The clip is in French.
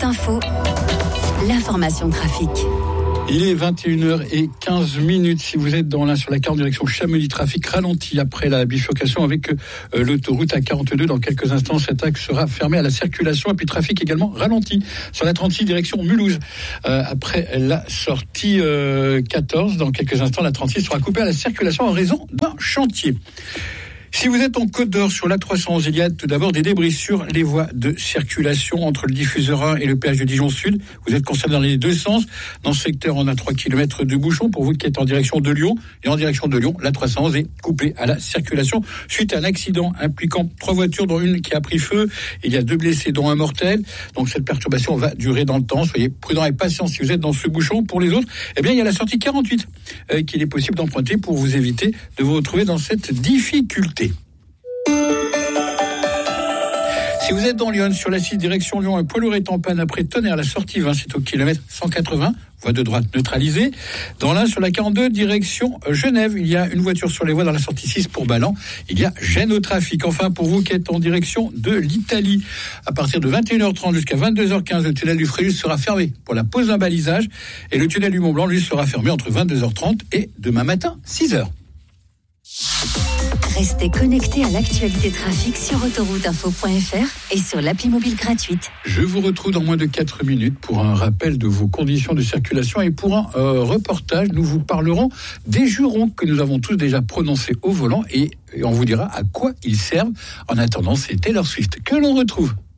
Autoroute Info, l'information trafic. Il est 21h15. Si vous êtes dans sur la 40 direction Chamonix, trafic ralenti après la bifurcation avec l'autoroute A42. Dans quelques instants, cet axe sera fermé à la circulation. Et puis trafic également ralenti sur la 36 direction Mulhouse. Après la sortie 14, dans quelques instants, la 36 sera coupée à la circulation en raison d'un chantier. Si vous êtes en Côte d'Or sur l'A311, il y a tout d'abord des débris sur les voies de circulation entre le diffuseur 1 et le péage de Dijon Sud. Vous êtes concerné dans les deux sens. Dans ce secteur, on a 3 km de bouchons. Pour vous qui êtes en direction de Lyon, et en direction de Lyon, l'A311 est coupée à la circulation suite à un accident impliquant 3 voitures, dont une qui a pris feu. Il y a 2 blessés, dont un mortel. Donc cette perturbation va durer dans le temps. Soyez prudents et patients si vous êtes dans ce bouchon. Pour les autres, eh bien, il y a la sortie 48 qu'il est possible d'emprunter pour vous éviter de vous retrouver dans cette difficulté. Si vous êtes dans Lyon, sur la 6 direction Lyon, un poids lourd est en panne après Tonnerre, la sortie 20, c'est au kilomètre 180, voie de droite neutralisée. Dans l'Ain, sur la 42, direction Genève, il y a une voiture sur les voies dans la sortie 6 pour Ballan. Il y a gêne au trafic. Enfin, pour vous qui êtes en direction de l'Italie, à partir de 21h30 jusqu'à 22h15, le tunnel du Fréjus sera fermé pour la pose d'un balisage et le tunnel du Mont-Blanc, lui, sera fermé entre 22h30 et demain matin, 6h. Restez connectés à l'actualité trafic sur autorouteinfo.fr et sur l'appli mobile gratuite. Je vous retrouve dans moins de 4 minutes pour un rappel de vos conditions de circulation et pour un reportage. Nous vous parlerons des jurons que nous avons tous déjà prononcés au volant et on vous dira à quoi ils servent. En attendant, c'est Taylor Swift que l'on retrouve.